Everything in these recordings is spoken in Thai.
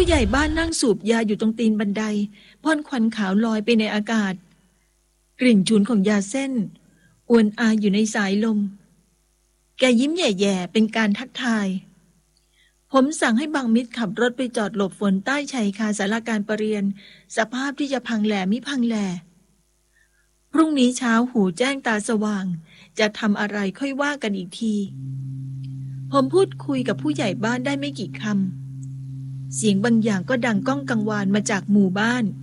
ผู้ใหญ่บ้านนั่งสูบยาอยู่ตรงตีนบันไดพ่นควันขาวลอยไปในอากาศกลิ่นฉุนของยาเส้นอวนอายอยู่ในสายลมแกยิ้มแย่ๆเป็นการทักทายผมสั่งให้บังมิตรขับรถไปจอดหลบฝนใต้ชายคาศาลาการประเรียนสภาพที่จะพังแหล่มิพังแหล่พรุ่งนี้เช้าหูแจ้งตาสว่างจะทำอะไรค่อยว่ากันอีกทีผมพูดคุยกับผู้ใหญ่บ้านได้ไม่กี่คำเสียงบางอย่างก็ดังก้องกังวานมาจากหมู่บ้าน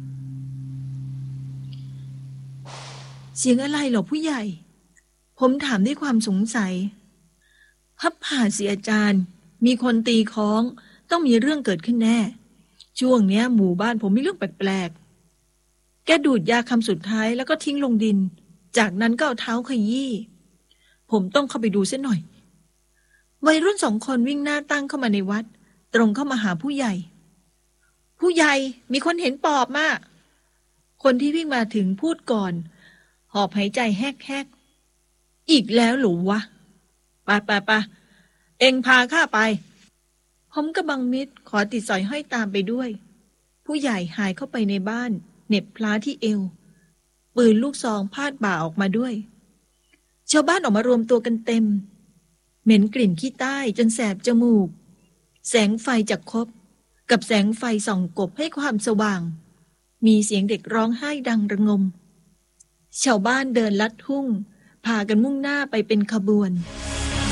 เสียงอะไรหรอผู้ใหญ่ผมถามด้วยความสงสัยพับผ่าสิอาจารย์มีคนตีค้องต้องมีเรื่องเกิดขึ้นแน่ช่วงเนี้ยหมู่บ้านผมมีเรื่องแปลกๆแกดูดยาคำสุดท้ายแล้วก็ทิ้งลงดินจากนั้นก็เอาเท้าขยี้ผมต้องเข้าไปดูเสียหน่อยวัยรุ่น2 คนวิ่งหน้าตั้งเข้ามาในวัดตรงเข้ามาหาผู้ใหญ่ผู้ใหญ่มีคนเห็นปอบมาคนที่วิ่งมาถึงพูดก่อนหอบหายใจแฮกๆอีกแล้วหรือวะไปเอ็งพาข้าไปผมกับบังมิตรขอติดสอยห้อยตามไปด้วยผู้ใหญ่หายเข้าไปในบ้านเหน็บพลาที่เอวปืนลูกซองพาดบ่าออกมาด้วยชาวบ้านออกมารวมตัวกันเต็มเหม็นกลิ่นขี้ใต้จนแสบจมูกแสงไฟจากคบกับแสงไฟส่องกบให้ความสว่างมีเสียงเด็กร้องไห้ดังระงมชาวบ้านเดินลัดทุ่งพากันมุ่งหน้าไปเป็นขบวน